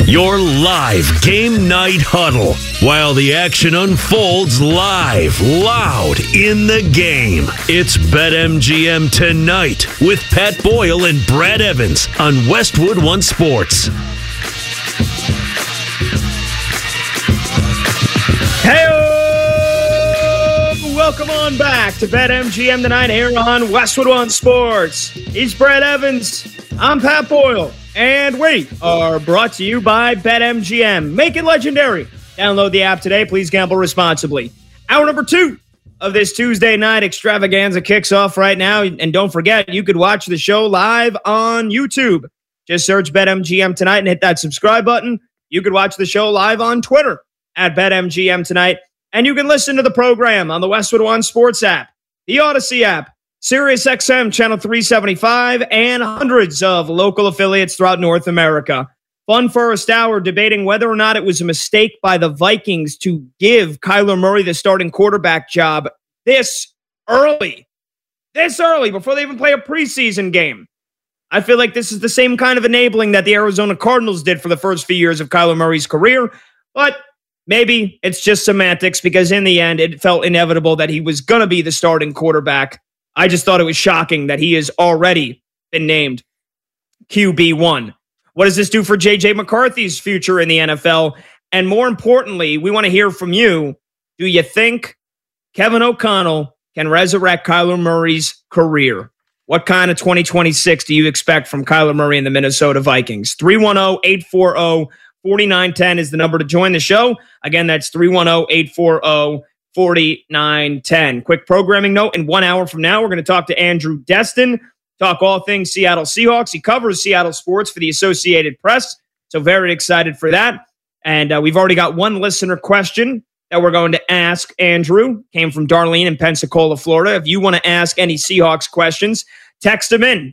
Your live game night huddle while the action unfolds live, loud in the game. It's BetMGM Tonight with Pat Boyle and Brad Evans on Westwood One Sports. Hey, welcome on back to BetMGM Tonight here on Westwood One Sports. He's Brad Evans. I'm Pat Boyle. And we are brought to you by BetMGM. Make it legendary. Download the app today. Please gamble responsibly. Hour number 2 of this Tuesday night extravaganza kicks off right now. And don't forget, you could watch the show live on YouTube. Just search BetMGM Tonight and hit that subscribe button. You could watch the show live on Twitter at BetMGM Tonight. And you can listen to the program on the Westwood One Sports app, the Odyssey app, SiriusXM Channel 375, and hundreds of local affiliates throughout North America. Fun first hour debating whether or not it was a mistake by the Vikings to give Kyler Murray the starting quarterback job this early, before they even play a preseason game. I feel like this is the same kind of enabling that the Arizona Cardinals did for the first few years of Kyler Murray's career, but maybe it's just semantics because in the end, it felt inevitable that he was going to be the starting quarterback. I just thought it was shocking that he has already been named QB1. What does this do for J.J. McCarthy's future in the NFL? And more importantly, we want to hear from you. Do you think Kevin O'Connell can resurrect Kyler Murray's career? What kind of 2026 do you expect from Kyler Murray and the Minnesota Vikings? 310-840-4910 is the number to join the show. Again, that's 310-840-4910. Quick programming note, in 1 hour from now, we're going to talk to Andrew Destin, talk all things Seattle Seahawks. He covers Seattle sports for the Associated Press, so very excited for that. And we've already got one listener question that we're going to ask Andrew. Came from Darlene in Pensacola, Florida. If you want to ask any Seahawks questions, text them in,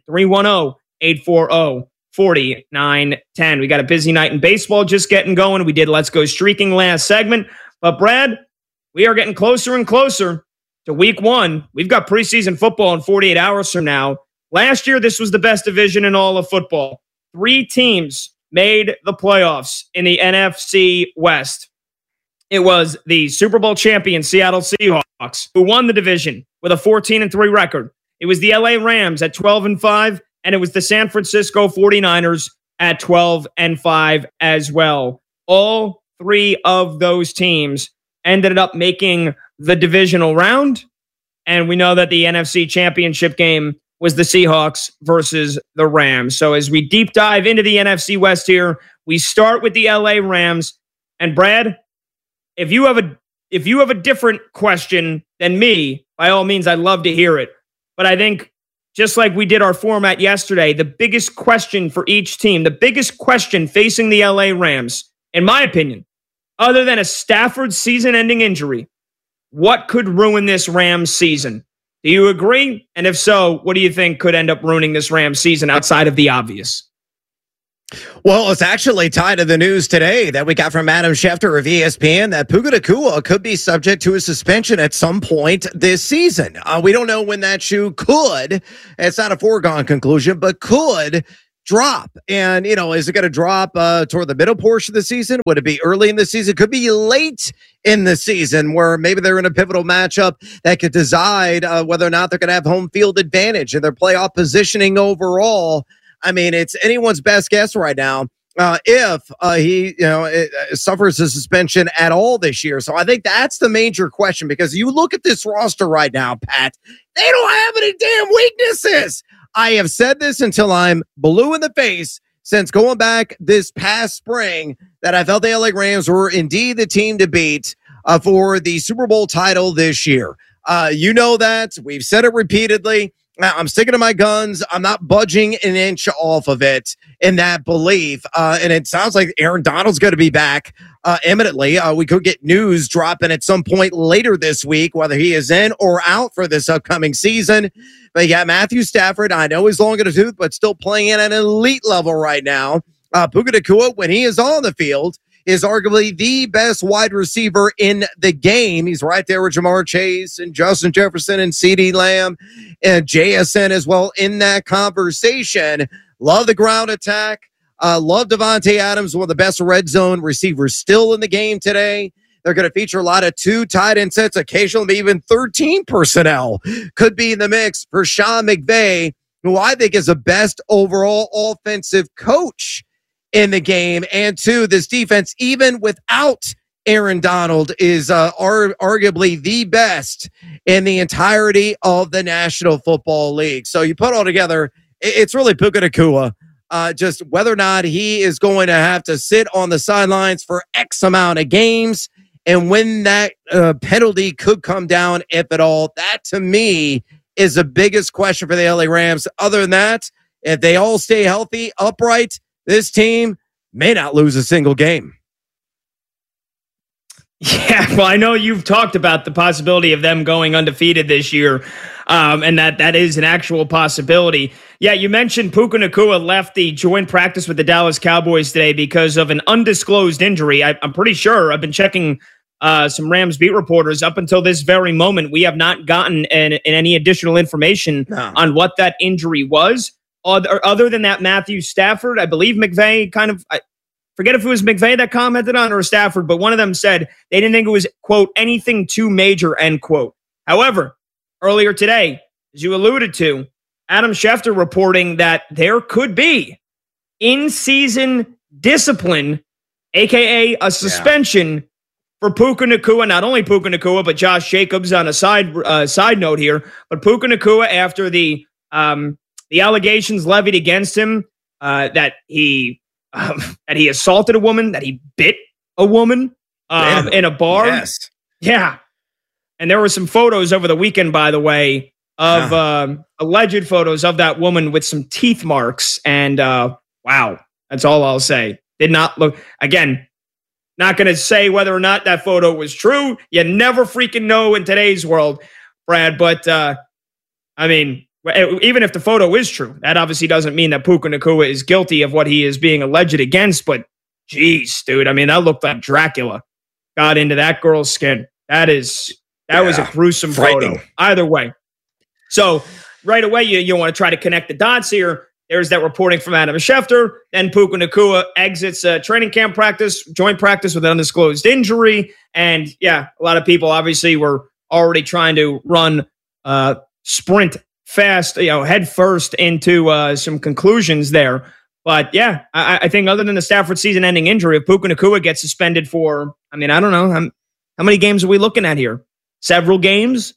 310-840-4910. We got a busy night in baseball just getting going. We did Let's Go Streaking last segment. But Brad, we are getting closer and closer to week 1. We've got preseason football in 48 hours from now. Last year, this was the best division in all of football. 3 teams made the playoffs in the NFC West. It was the Super Bowl champion Seattle Seahawks who won the division with a 14-3 record. It was the LA Rams at 12-5, and it was the San Francisco 49ers at 12-5 as well. All 3 of those teams ended up making the divisional round, and we know that the NFC Championship game was the Seahawks versus the Rams. So as we deep dive into the NFC West here, we start with the LA Rams. And Brad, if you have a different question than me, by all means, I'd love to hear it. But I think just like we did our format yesterday, the biggest question for each team, the biggest question facing the LA Rams, in my opinion, other than a Stafford season-ending injury, what could ruin this Rams season? Do you agree? And if so, what do you think could end up ruining this Rams season outside of the obvious? Well, it's actually tied to the news today that we got from Adam Schefter of ESPN that Puka Nacua could be subject to a suspension at some point this season. We don't know when that shoe could. It's not a foregone conclusion, but could drop. And, is it going to drop toward the middle portion of the season? Would it be early in the season? Could be late in the season where maybe they're in a pivotal matchup that could decide whether or not they're going to have home field advantage in their playoff positioning overall. I mean, it's anyone's best guess right now if he suffers a suspension at all this year. So I think that's the major question, because you look at this roster right now, Pat, they don't have any damn weaknesses. I have said this until I'm blue in the face since going back this past spring that I felt the LA Rams were indeed the team to beat for the Super Bowl title this year. You know that. We've said it repeatedly. I'm sticking to my guns. I'm not budging an inch off of it in that belief. And it sounds like Aaron Donald's going to be back imminently. We could get news dropping at some point later this week, whether he is in or out for this upcoming season. But you got Matthew Stafford. I know he's long in the tooth, but still playing at an elite level right now. Puka Nacua, when he is on the field, is arguably the best wide receiver in the game. He's right there with Jamar Chase and Justin Jefferson and CeeDee Lamb and JSN as well in that conversation. Love the ground attack. Love Devontae Adams, one of the best red zone receivers still in the game today. They're going to feature a lot of 2 tight end sets, occasionally even 13 personnel could be in the mix for Sean McVay, who I think is the best overall offensive coach in the game. And 2, this defense, even without Aaron Donald, is arguably the best in the entirety of the National Football League. So you put all together, it's really Puka Nacua. Just whether or not he is going to have to sit on the sidelines for X amount of games and when that penalty could come down, if at all, that to me is the biggest question for the LA Rams. Other than that, if they all stay healthy, upright, this team may not lose a single game. Yeah, well, I know you've talked about the possibility of them going undefeated this year, and that is an actual possibility. Yeah, you mentioned Puka Nacua left the joint practice with the Dallas Cowboys today because of an undisclosed injury. I'm pretty sure. I've been checking some Rams beat reporters. Up until this very moment, we have not gotten any additional information on what that injury was. Other than that, Matthew Stafford, I believe McVay I forget if it was McVay that commented on or Stafford, but one of them said they didn't think it was, quote, anything too major, end quote. However, earlier today, as you alluded to, Adam Schefter reporting that there could be in-season discipline, a.k.a. a suspension for Puka Nacua, not only Puka Nacua, but Josh Jacobs on a side note here, but Puka Nacua after the allegations levied against him that he assaulted a woman, that he bit a woman in a bar. Yes. Yeah. And there were some photos over the weekend, by the way, of alleged photos of that woman with some teeth marks. And wow, that's all I'll say. Did not look, again, not going to say whether or not that photo was true. You never freaking know in today's world, Brad. But I mean, even if the photo is true, that obviously doesn't mean that Puka Nacua is guilty of what he is being alleged against. But geez, dude, I mean, that looked like Dracula got into that girl's skin. That was a gruesome photo. Either way. So right away, you want to try to connect the dots here. There's that reporting from Adam Schefter. Then Puka Nacua exits training camp practice, joint practice with an undisclosed injury. And yeah, a lot of people obviously were already trying to run sprint fast, head first into some conclusions there. But yeah, I think other than the Stafford season-ending injury, if Puka Nacua gets suspended for, I mean, I don't know, how many games are we looking at here? Several games?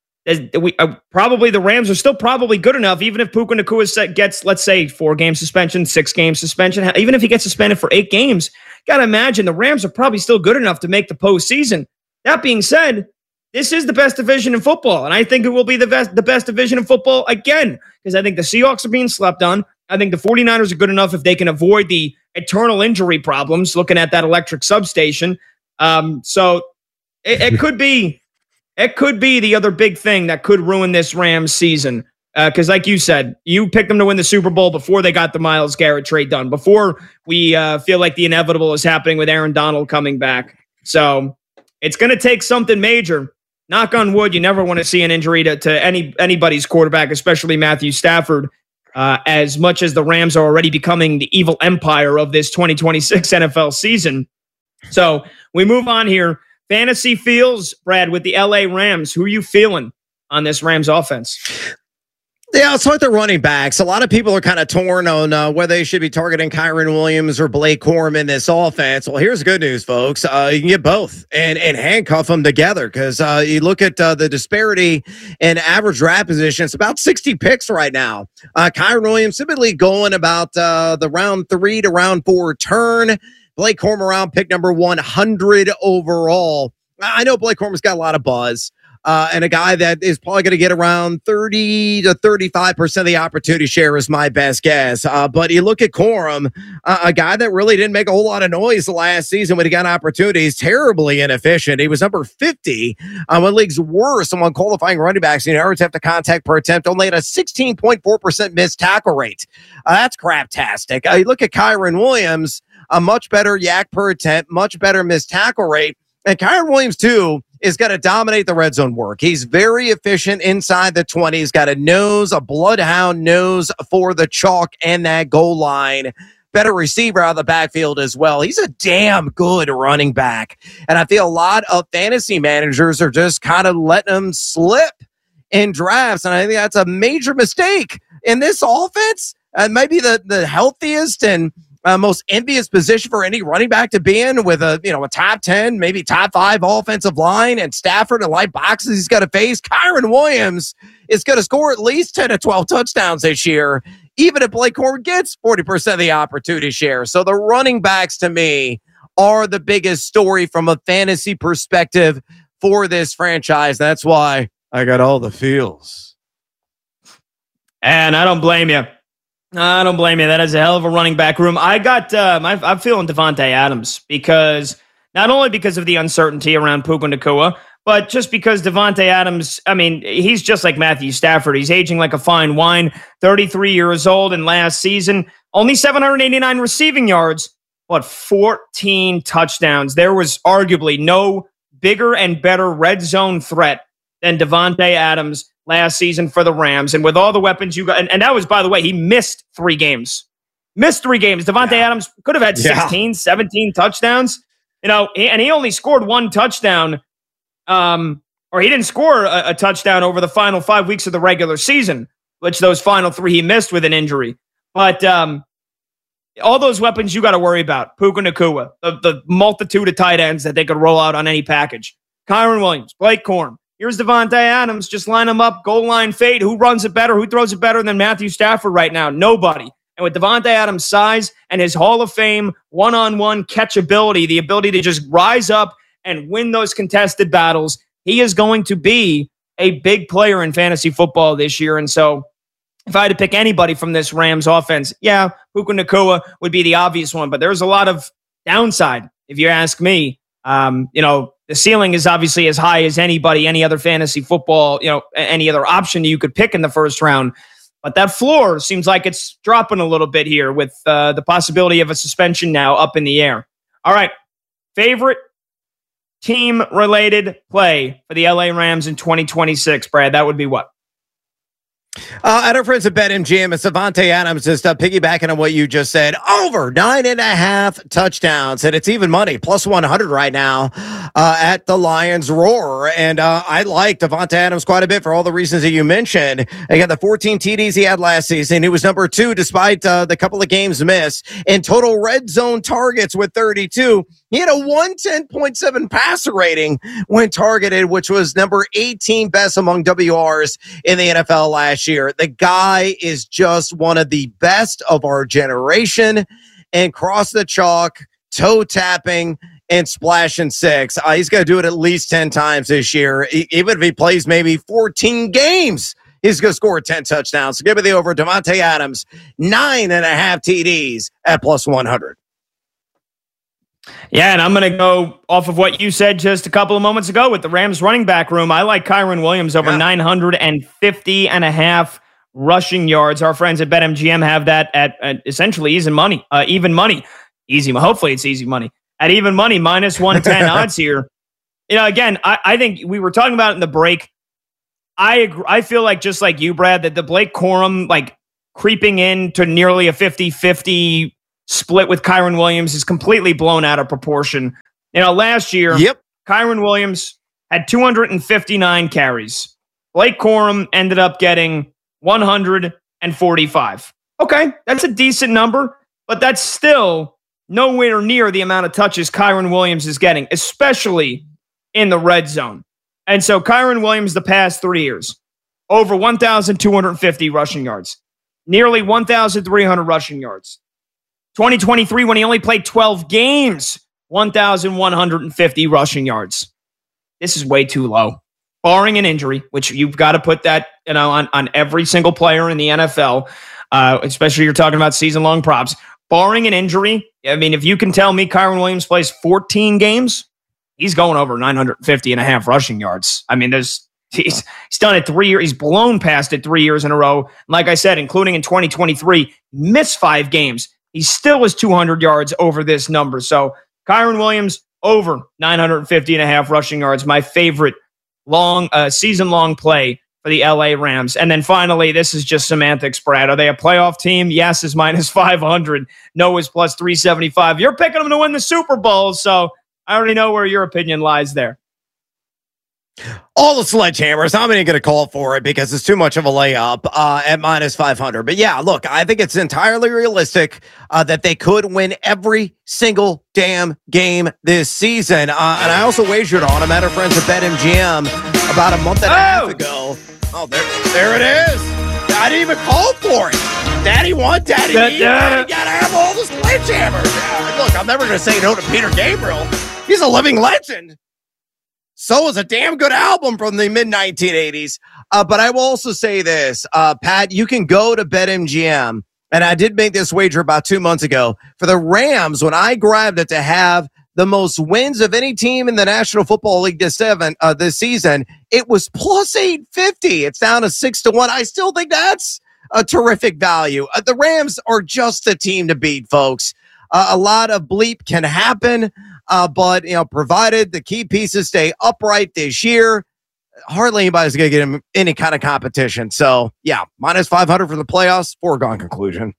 Probably the Rams are still probably good enough, even if Puka Nacua gets, let's say, 4-game suspension, 6-game suspension. Even if he gets suspended for 8 games, got to imagine the Rams are probably still good enough to make the postseason. That being said, this is the best division in football, and I think it will be the best division in football again, because I think the Seahawks are being slept on. I think the 49ers are good enough if they can avoid the eternal injury problems, looking at that electric substation. So it could be the other big thing that could ruin this Rams season. Because like you said, you picked them to win the Super Bowl before they got the Myles Garrett trade done, before we feel like the inevitable is happening with Aaron Donald coming back. So it's going to take something major. Knock on wood, you never want to see an injury to anybody's quarterback, especially Matthew Stafford, as much as the Rams are already becoming the evil empire of this 2026 NFL season. So we move on here. Fantasy feels, Brad, with the LA Rams. Who are you feeling on this Rams offense? Yeah, it's like the running backs. A lot of people are kind of torn on whether they should be targeting Kyren Williams or Blake Corum in this offense. Well, here's good news, folks. You can get both and handcuff them together, because you look at the disparity in average draft position. It's about 60 picks right now. Kyren Williams typically going about the round 3 to round 4 turn. Blake Corum around pick number 100 overall. I know Blake Corum's got a lot of buzz. And a guy that is probably going to get around 30 to 35% of the opportunity share is my best guess. But you look at Corum, a guy that really didn't make a whole lot of noise last season when he got opportunities, terribly inefficient. He was number 50 on one league's worst among qualifying running backs in yards after contact per attempt, only at a 16.4% missed tackle rate. That's craptastic. You look at Kyren Williams, a much better yak per attempt, much better missed tackle rate. And Kyren Williams, too, is going to dominate the red zone work. He's very efficient inside the 20. He's got a bloodhound nose for the chalk and that goal line. better receiver out of the backfield as well. He's a damn good running back. And I feel a lot of fantasy managers are just kind of letting him slip in drafts. And I think that's a major mistake in this offense. Maybe the healthiest and most envious position for any running back to be in, with a top 10, maybe top 5 offensive line, and Stafford and light boxes he's got to face. Kyren Williams is going to score at least 10 to 12 touchdowns this year, even if Blake Corum gets 40% of the opportunity share. So the running backs, to me, are the biggest story from a fantasy perspective for this franchise. That's why I got all the feels. And I don't blame you. That is a hell of a running back room. I'm feeling Davante Adams, because not only because of the uncertainty around Puka Nacua, but just because Davante Adams, I mean, he's just like Matthew Stafford. He's aging like a fine wine, 33 years old, and last season, only 789 receiving yards, but 14 touchdowns. There was arguably no bigger and better red zone threat than Davante Adams last season for the Rams. And with all the weapons you got, and that was, by the way, he missed 3 games. Davante Adams could have had 16, 17 touchdowns. And he only scored 1 touchdown, or he didn't score a touchdown over the final 5 weeks of the regular season, which those final 3 he missed with an injury. But all those weapons you got to worry about. Puka Nacua, the multitude of tight ends that they could roll out on any package. Kyren Williams, Blake Corum. Here's Davante Adams. Just line them up, goal line fade. Who runs it better? Who throws it better than Matthew Stafford right now? Nobody. And with Davante Adams' size and his Hall of Fame one-on-one catchability, the ability to just rise up and win those contested battles, he is going to be a big player in fantasy football this year. And so if I had to pick anybody from this Rams offense, Puka Nacua would be the obvious one. But there's a lot of downside, if you ask me. The ceiling is obviously as high as any other fantasy football, any other option you could pick in the first round. But that floor seems like it's dropping a little bit here with the possibility of a suspension now up in the air. All right. Favorite team-related play for the LA Rams in 2026, Brad? That would be what? At our friends at BetMGM, it's Davante Adams, just piggybacking on what you just said. Over 9.5 touchdowns, and it's even money, plus 100 right now at the Lions Roar. And I like Davante Adams quite a bit for all the reasons that you mentioned. Again, the 14 TDs he had last season, he was number 2 despite the couple of games missed. In total red zone targets with 32, he had a 110.7 passer rating when targeted, which was number 18 best among WRs in the NFL last year. The guy is just one of the best of our generation, and cross the chalk, toe tapping, and splash and 6. He's going to do it at least 10 times this year. Even if he plays maybe 14 games, he's going to score 10 touchdowns. So give me the over. Davante Adams, 9.5 TDs at plus 100. Yeah, and I'm going to go off of what you said just a couple of moments ago with the Rams running back room. I like Kyren Williams over 950.5 rushing yards. Our friends at BetMGM have that at essentially even money. Hopefully it's easy money. At even money, minus 110 odds here. Again, I think we were talking about it in the break. I agree. I feel like, just like you, Brad, that the Blake Corum, creeping into nearly a 50-50 split with Kyren Williams is completely blown out of proportion. Last year, Kyren Williams had 259 carries. Blake Corum ended up getting 145. Okay, that's a decent number, but that's still nowhere near the amount of touches Kyren Williams is getting, especially in the red zone. And so Kyren Williams, the past 3 years, over 1,250 rushing yards, nearly 1,300 rushing yards. 2023, when he only played 12 games, 1,150 rushing yards. This is way too low. Barring an injury, which you've got to put that on every single player in the NFL, especially you're talking about season-long props. Barring an injury, I mean, if you can tell me Kyren Williams plays 14 games, he's going over 950.5 rushing yards. I mean, he's done it 3 years. He's blown past it 3 years in a row. Like I said, including in 2023, missed 5 games. He still was 200 yards over this number. So Kyren Williams over 950.5 rushing yards. My favorite season-long play for the LA Rams. And then finally, this is just semantics, Brad. Are they a playoff team? Yes is minus 500. No is plus 375. You're picking them to win the Super Bowl, so I already know where your opinion lies there. All the sledgehammers. I'm not going to call for it because it's too much of a layup at minus 500. But yeah, look, I think it's entirely realistic that they could win every single damn game this season. And I also wagered on them at our friends at BetMGM about a month and a half ago. Oh, there it is. I didn't even call for it. Daddy won, Daddy need. Daddy got to have all the sledgehammers. Yeah, look, I'm never going to say no to Peter Gabriel. He's a living legend. So is a damn good album from the mid-1980s. But I will also say this, Pat, you can go to BetMGM, and I did make this wager about 2 months ago. For the Rams, when I grabbed it to have the most wins of any team in the National Football League this season, it was plus 850. It's down to 6-1. I still think that's a terrific value. The Rams are just the team to beat, folks. A lot of bleep can happen. But, provided the key pieces stay upright this year, hardly anybody's going to get him any kind of competition. So, yeah, minus 500 for the playoffs, foregone conclusion.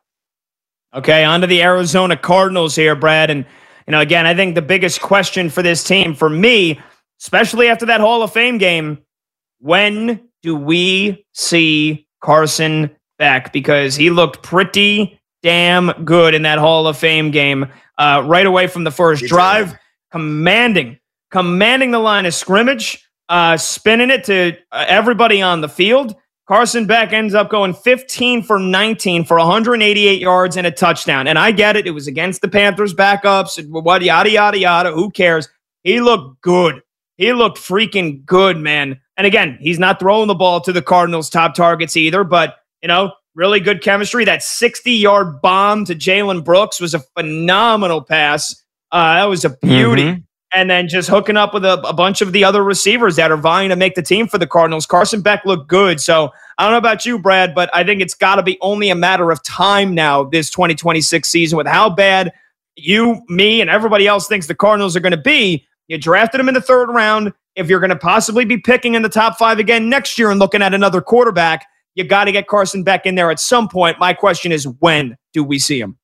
Okay, on to the Arizona Cardinals here, Brad. And, again, I think the biggest question for this team, for me, especially after that Hall of Fame game, when do we see Carson back? Because he looked pretty damn good in that Hall of Fame game. Right away from the first drive, commanding the line of scrimmage, spinning it to everybody on the field. Carson Beck ends up going 15 for 19 for 188 yards and a touchdown. And I get it. It was against the Panthers backups and what, yada, yada, yada. Who cares? He looked good. He looked freaking good, man. And again, he's not throwing the ball to the Cardinals' top targets either, but, really good chemistry. That 60-yard bomb to Jalen Brooks was a phenomenal pass. That was a beauty. Mm-hmm. And then just hooking up with a bunch of the other receivers that are vying to make the team for the Cardinals. Carson Beck looked good. So I don't know about you, Brad, but I think it's got to be only a matter of time now this 2026 season with how bad you, me, and everybody else thinks the Cardinals are going to be. You drafted them in the third round. If you're going to possibly be picking in the top 5 again next year and looking at another quarterback, you got to get Carson Beck in there at some point. My question is, when do we see him?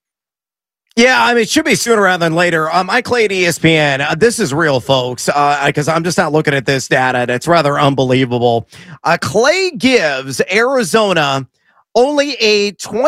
Yeah, it should be sooner rather than later. I Clay at ESPN. This is real, folks, because I'm just not looking at this data. It's rather unbelievable. Clay gives Arizona only a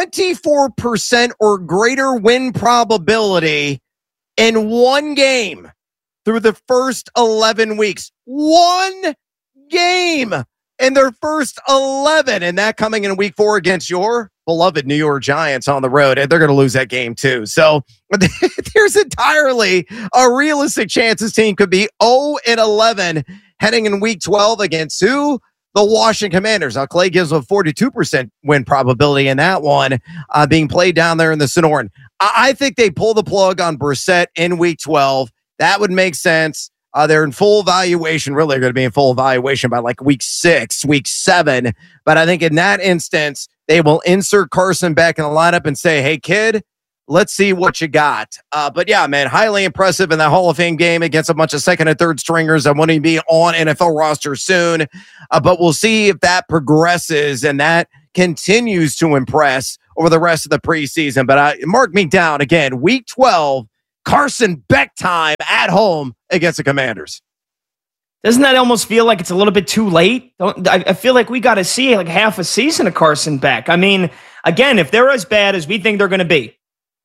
24% or greater win probability in one game through the first 11 weeks. One game in their first 11, and that coming in week 4 against your beloved New York Giants on the road, and they're going to lose that game too. So there's entirely a realistic chance this team could be 0-11 heading in week 12 against who? The Washington Commanders. Now, Clay gives a 42% win probability in that one being played down there in the Sonoran. I think they pull the plug on Brissett in week 12. That would make sense. They're in full evaluation, really going to be in full evaluation by like week 6, week 7. But I think in that instance, they will insert Carson back in the lineup and say, hey, kid, let's see what you got. But yeah, man, highly impressive in that Hall of Fame game against a bunch of second and third stringers that want to be on NFL roster soon. But we'll see if that progresses and that continues to impress over the rest of the preseason. But mark me down again, week 12, Carson Beck time at home against the Commanders. Doesn't that almost feel like it's a little bit too late? I feel like we got to see like half a season of Carson Beck. I mean, again, if they're as bad as we think they're going to be,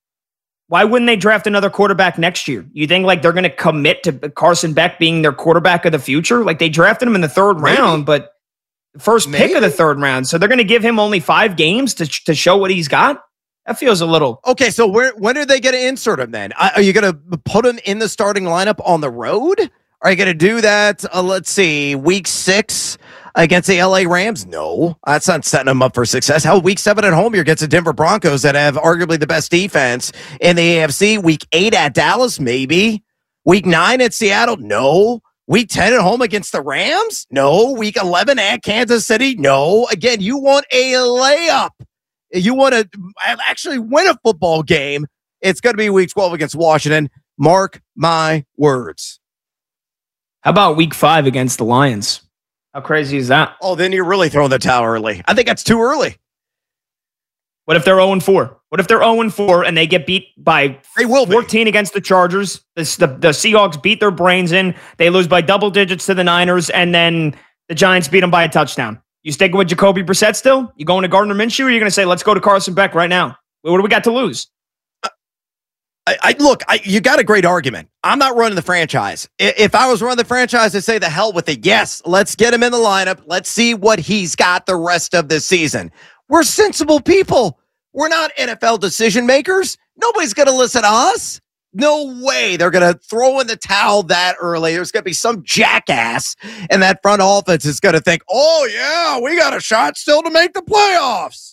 why wouldn't they draft another quarterback next year? You think like they're going to commit to Carson Beck being their quarterback of the future? Like they drafted him in the third round, but first pick of the third round. So they're going to give him only 5 games to show what he's got? That feels a little... Okay, so when are they going to insert him then? Are you going to put him in the starting lineup on the road? Are you going to do that, let's see, week 6 against the LA Rams? No, that's not setting them up for success. Hell, week 7 at home, you're against the Denver Broncos that have arguably the best defense in the AFC. Week 8 at Dallas, maybe. Week 9 at Seattle? No. Week 10 at home against the Rams? No. Week 11 at Kansas City? No. Again, you want a layup. You want to actually win a football game, it's going to be week 12 against Washington. Mark my words. How about week 5 against the Lions? How crazy is that? Oh, then you're really throwing the towel early. I think that's too early. What if they're 0-4? What if they're 0-4 and they get beat by 14 against the Chargers? The Seahawks beat their brains in. They lose by double digits to the Niners, and then the Giants beat them by a touchdown. You sticking with Jacoby Brissett still? You going to Gardner Minshew, or are you going to say, let's go to Carson Beck right now? What do we got to lose? Look, you got a great argument. I'm not running the franchise. If I was running the franchise, I'd say the hell with it. Yes, let's get him in the lineup. Let's see what he's got the rest of the season. We're sensible people. We're not NFL decision makers. Nobody's going to listen to us. No way they're going to throw in the towel that early. There's going to be some jackass in that front office is going to think, oh, yeah, we got a shot still to make the playoffs.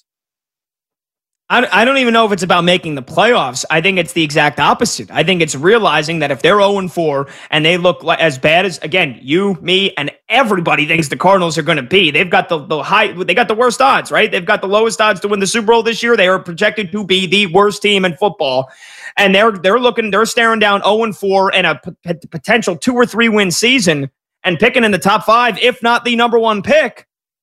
I don't even know if it's about making the playoffs. I think it's the exact opposite. I think it's realizing that if they're 0-4 and they look like as bad as, again, you, me, and everybody thinks the Cardinals are going to be, they've got they got the worst odds, right? They've got the lowest odds to win the Super Bowl this year. They are projected to be the worst team in football. And they're staring down 0-4 and a potential 2 or 3 win season and picking in the top 5, if not the number 1 pick.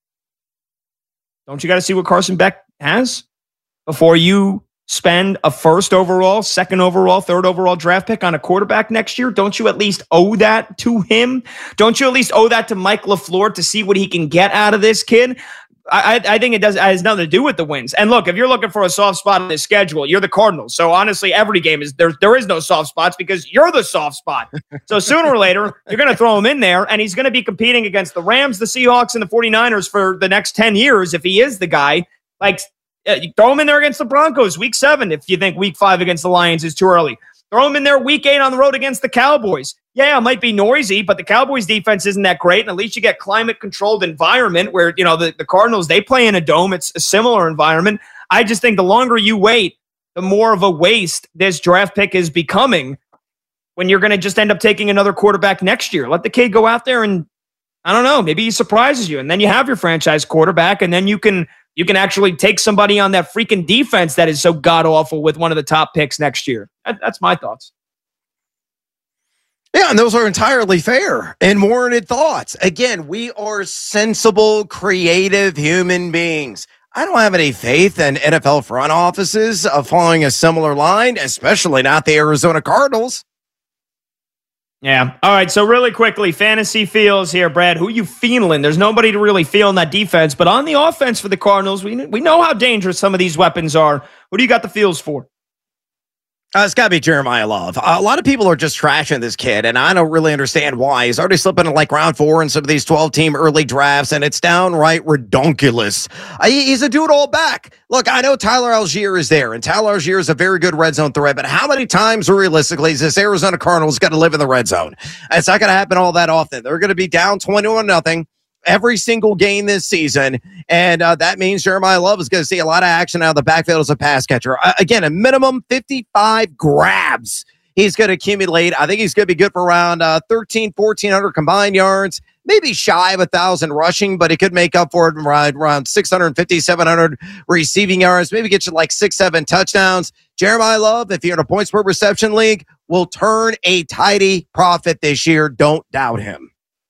Don't you got to see what Carson Beck has before you spend a 1st overall, 2nd overall, 3rd overall draft pick on a quarterback next year? Don't you at least owe that to him? Don't you at least owe that to Mike LaFleur to see what he can get out of this kid? I think it has nothing to do with the wins. And look, if you're looking for a soft spot in this schedule, you're the Cardinals. So honestly, every game is there is no soft spots because you're the soft spot. So sooner or later, you're going to throw him in there, and he's going to be competing against the Rams, the Seahawks, and the 49ers for the next 10 years if he is the guy. Like, you throw him in there against the Broncos week 7 if you think week 5 against the Lions is too early. Throw him in there week 8 on the road against the Cowboys. Yeah, it might be noisy, but the Cowboys defense isn't that great. And at least you get climate-controlled environment where, the Cardinals, they play in a dome. It's a similar environment. I just think the longer you wait, the more of a waste this draft pick is becoming when you're going to just end up taking another quarterback next year. Let the kid go out there and, I don't know, maybe he surprises you. And then you have your franchise quarterback, and then you can actually take somebody on that freaking defense that is so god-awful with one of the top picks next year. That's my thoughts. Yeah, and those are entirely fair and warranted thoughts. Again, we are sensible, creative human beings. I don't have any faith in NFL front offices following a similar line, especially not the Arizona Cardinals. Yeah. All right. So really quickly, fantasy feels here, Brad. Who you feeling? There's nobody to really feel in that defense, but on the offense for the Cardinals, we know how dangerous some of these weapons are. Who do you got the feels for? It's got to be Jeremiah Love. A lot of people are just trashing this kid, and I don't really understand why. He's already slipping in like round 4 in some of these 12-team early drafts, and it's downright redonkulous. He's a do-it-all back. Look, I know Tyler Algier is there, and Tyler Algier is a very good red zone threat, but how many times realistically is this Arizona Cardinals got to live in the red zone? It's not going to happen all that often. They're going to be down 21-0. Every single game this season, and that means Jeremiah Love is going to see a lot of action out of the backfield as a pass catcher. Again, a minimum 55 grabs he's going to accumulate. I think he's going to be good for around 1,400 combined yards, maybe shy of 1,000 rushing, but he could make up for it around 650, 700 receiving yards, maybe get you like 6-7 touchdowns. Jeremiah Love, if you're in a points per reception league, will turn a tidy profit this year. Don't doubt him.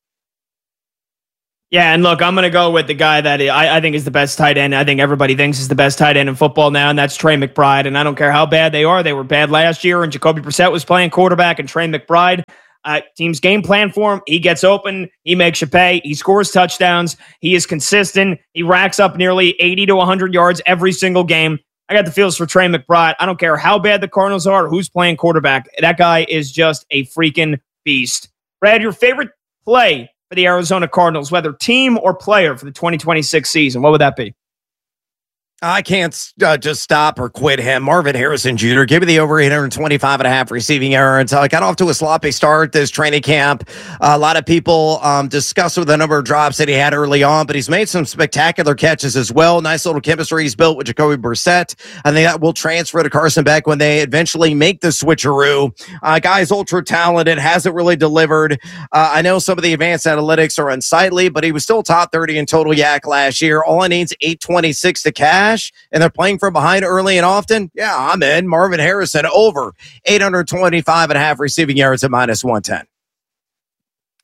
Yeah, and look, I'm going to go with the guy that I think is the best tight end. I think everybody thinks is the best tight end in football now, and that's Trey McBride. And I don't care how bad they are. They were bad last year, and Jacoby Brissett was playing quarterback, and Trey McBride, team's game plan for him. He gets open. He makes you pay. He scores touchdowns. He is consistent. He racks up nearly 80 to 100 yards every single game. I got the feels for Trey McBride. I don't care how bad the Cardinals are or who's playing quarterback. That guy is just a freaking beast. Brad, your favorite play for the Arizona Cardinals, whether team or player for the 2026 season, what would that be? I can't just stop or quit him. Marvin Harrison Jr., give me the over 825.5 receiving yards. Got off to a sloppy start this training camp. A lot of people discuss with the number of drops that he had early on, but he's made some spectacular catches as well. Nice little chemistry he's built with Jacoby Brissett. I think that will transfer to Carson Beck when they eventually make the switcheroo. Guy's ultra talented, hasn't really delivered. I know some of the advanced analytics are unsightly, but he was still top 30 in total yak last year. All I need is 826 to cash. And they're playing from behind early and often. Yeah, I'm in. Marvin Harrison over 825.5 receiving yards at -110.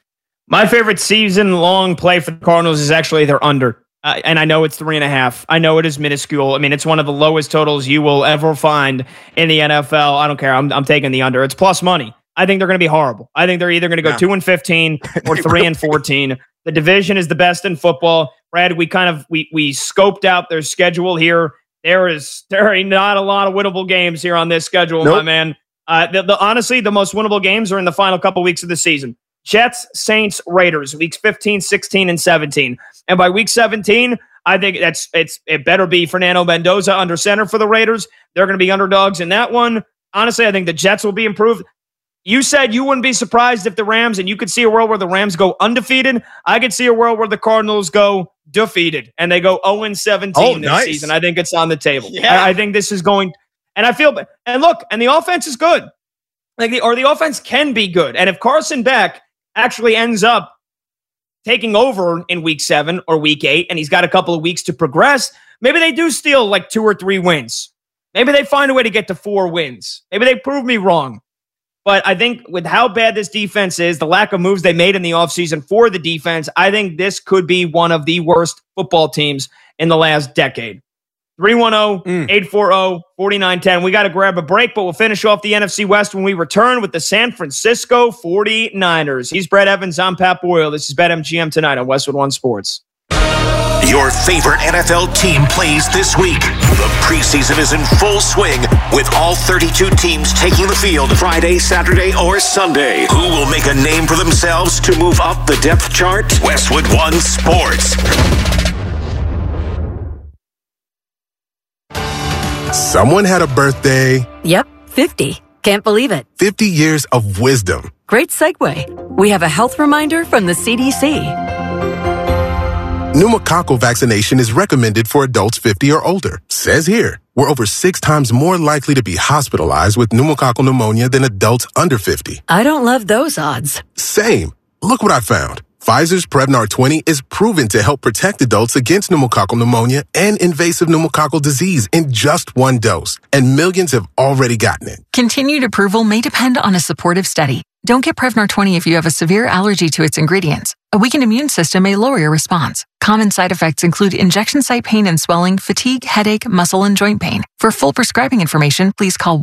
My favorite season-long play for the Cardinals is actually their under. And I know it's 3.5. I know it is minuscule. I mean, it's one of the lowest totals you will ever find in the NFL. I don't care. I'm taking the under. It's plus money. I think they're going to be horrible. I think they're either going to go 2-15 or 3-14. The division is the best in football. Brad, we scoped out their schedule here. There are not a lot of winnable games here on this schedule, my man. Honestly, the most winnable games are in the final couple weeks of the season. Jets, Saints, Raiders, weeks 15, 16, and 17. And by week 17, I think it better be Fernando Mendoza under center for the Raiders. They're going to be underdogs in that one. Honestly, I think the Jets will be improved. You said you wouldn't be surprised if the Rams, and you could see a world where the Rams go undefeated. I could see a world where the Cardinals go defeated and they go 0-17 this season. I think it's on the table. Yeah. I think this is going, and I feel, and look, and the offense is good. The offense can be good. And if Carson Beck actually ends up taking over in week 7 or week 8, and he's got a couple of weeks to progress, maybe they do steal like 2 or 3 wins. Maybe they find a way to get to 4 wins. Maybe they prove me wrong. But I think with how bad this defense is, the lack of moves they made in the offseason for the defense, I think this could be one of the worst football teams in the last decade. 310, 840, 4910. We got to grab a break, but we'll finish off the NFC West when we return with the San Francisco 49ers. He's Brett Evans. I'm Pat Boyle. This is BetMGM tonight on Westwood One Sports. Your favorite NFL team plays this week. The preseason is in full swing with all 32 teams taking the field Friday, Saturday, or Sunday. Who will make a name for themselves to move up the depth chart? Westwood One Sports. Someone had a birthday. Yep, 50. Can't believe it. 50 years of wisdom. Great segue. We have a health reminder from the CDC. Pneumococcal vaccination is recommended for adults 50 or older. Says here, we're over 6 times more likely to be hospitalized with pneumococcal pneumonia than adults under 50. I don't love those odds. Same. Look what I found. Pfizer's Prevnar 20 is proven to help protect adults against pneumococcal pneumonia and invasive pneumococcal disease in just 1 dose, and millions have already gotten it. Continued approval may depend on a supportive study. Don't get Prevnar 20 if you have a severe allergy to its ingredients. A weakened immune system may lower your response. Common side effects include injection site pain and swelling, fatigue, headache, muscle, and joint pain. For full prescribing information, please call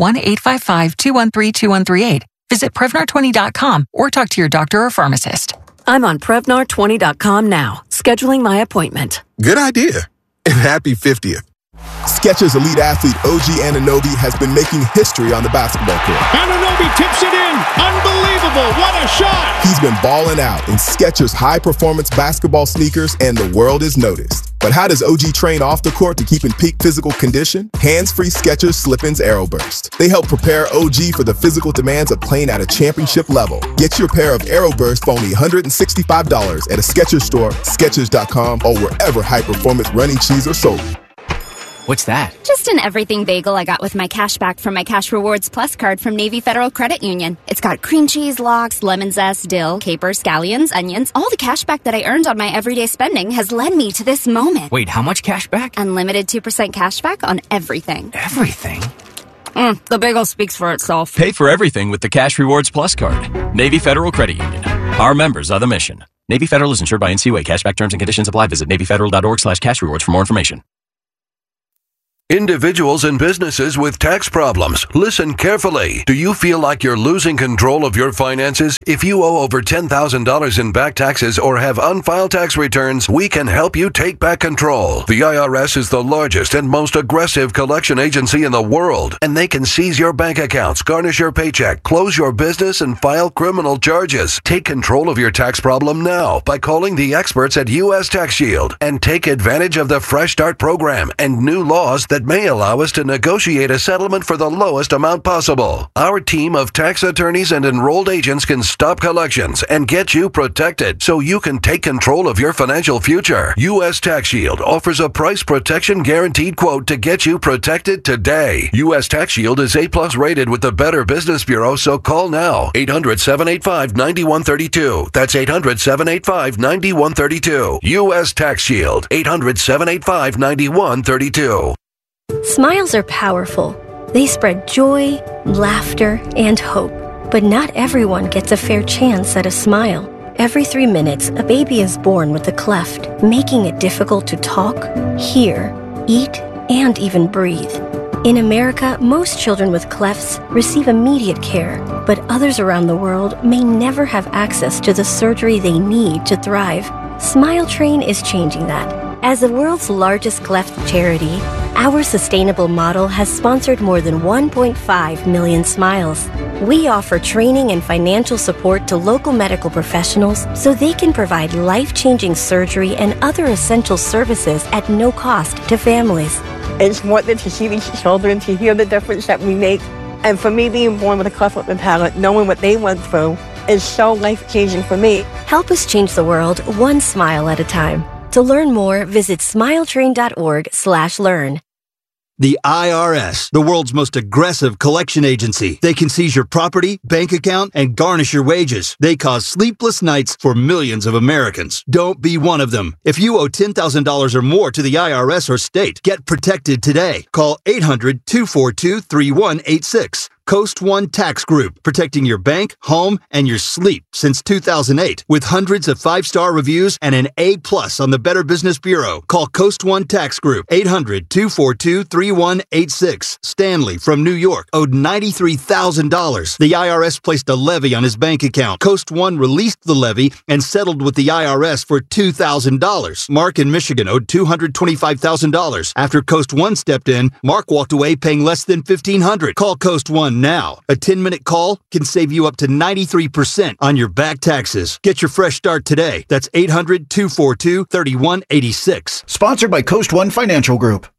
1-855-213-2138. Visit Prevnar20.com or talk to your doctor or pharmacist. I'm on Prevnar20.com now, scheduling my appointment. Good idea. And happy 50th. Skechers Elite Athlete OG Anunoby has been making history on the basketball court. Anunoby tips it in. Unbelievable. What a shot. He's been balling out in Skechers high-performance basketball sneakers, and the world is noticed. But how does OG train off the court to keep in peak physical condition? Hands-free Skechers Slip-ins Aeroburst. They help prepare OG for the physical demands of playing at a championship level. Get your pair of Aeroburst for only $165 at a Skechers store, Skechers.com, or wherever high-performance running shoes are sold. What's that? Just an everything bagel I got with my cash back from my Cash Rewards Plus card from Navy Federal Credit Union. It's got cream cheese, lox, lemon zest, dill, capers, scallions, onions. All the cash back that I earned on my everyday spending has led me to this moment. Wait, how much cash back? Unlimited 2% cash back on everything. Everything? The bagel speaks for itself. Pay for everything with the Cash Rewards Plus card. Navy Federal Credit Union. Our members are the mission. Navy Federal is insured by NCUA. Cashback terms and conditions apply. Visit NavyFederal.org/cashrewards for more information. Individuals and businesses with tax problems, listen carefully. Do you feel like you're losing control of your finances? If you owe over $10,000 in back taxes or have unfiled tax returns, we can help you take back control. The IRS is the largest and most aggressive collection agency in the world, and they can seize your bank accounts, garnish your paycheck, close your business, and file criminal charges. Take control of your tax problem now by calling the experts at U.S. Tax Shield and take advantage of the Fresh Start program and new laws that may allow us to negotiate a settlement for the lowest amount possible. Our team of tax attorneys and enrolled agents can stop collections and get you protected so you can take control of your financial future. U.S. Tax Shield offers a price protection guaranteed quote to get you protected today. U.S. Tax Shield is A+ rated with the Better Business Bureau, so call now. 800-785-9132. That's 800-785-9132. U.S. Tax Shield. 800-785-9132. Smiles are powerful. They spread joy, laughter, and hope. But not everyone gets a fair chance at a smile. Every 3 minutes, a baby is born with a cleft, making it difficult to talk, hear, eat, and even breathe. In America, most children with clefts receive immediate care, but others around the world may never have access to the surgery they need to thrive. Smile Train is changing that. As the world's largest cleft charity, our sustainable model has sponsored more than 1.5 million smiles. We offer training and financial support to local medical professionals so they can provide life-changing surgery and other essential services at no cost to families. It's important to see these children, to hear the difference that we make. And for me, being born with a cleft lip and palate, knowing what they went through, is so life-changing for me. Help us change the world one smile at a time. To learn more, visit smiletrain.org/learn. The IRS, the world's most aggressive collection agency. They can seize your property, bank account, and garnish your wages. They cause sleepless nights for millions of Americans. Don't be one of them. If you owe $10,000 or more to the IRS or state, get protected today. Call 800-242-3186. Coast One Tax Group, protecting your bank, home, and your sleep since 2008. With hundreds of 5-star reviews and an A+ on the Better Business Bureau. Call Coast One Tax Group, 800-242-3186. Stanley from New York owed $93,000. The IRS placed a levy on his bank account. Coast One released the levy and settled with the IRS for $2,000. Mark in Michigan owed $225,000. After Coast One stepped in, Mark walked away paying less than $1,500. Call Coast One now. A 10-minute call can save you up to 93% on your back taxes. Get your fresh start today. That's 800-242-3186. Sponsored by Coast One Financial Group.